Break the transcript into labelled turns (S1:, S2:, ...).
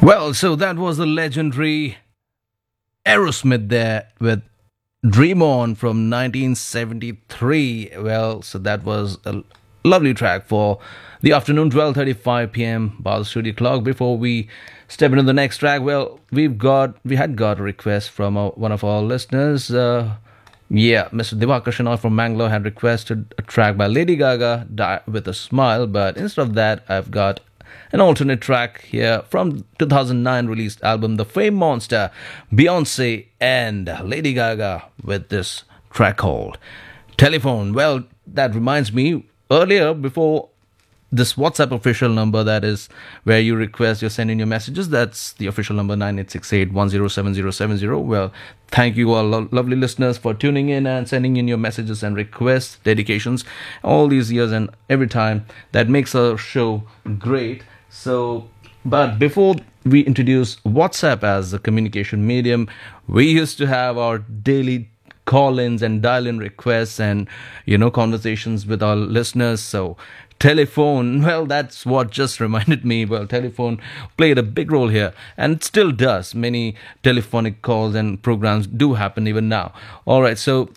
S1: Well, so that was the legendary Aerosmith there with Dream On from 1973. Well, so that was a lovely track for the afternoon, 12:35 p.m. by the studio clock. Before we step into the next track, well, we had got a request from one of our listeners. Mr. Divakar Shenoy from Mangalore had requested a track by Lady Gaga, Die with a Smile, but instead of that, I've got an alternate track here from 2009 released album The Fame Monster, Beyonce and Lady Gaga with this track called Telephone. Well, that reminds me, earlier before this WhatsApp official number, that is where you request, you're sending your messages, that's the official number 9868107070. Well, thank you all lovely listeners for tuning in and sending in your messages and requests, dedications all these years and every time. That makes our show great. So, but before we introduce WhatsApp as a communication medium, we used to have our daily call-ins and dial-in requests and conversations with our listeners. So telephone, well, that's what just reminded me. Well, telephone played a big role here and it still does. Many telephonic calls and programs do happen even now. All right, so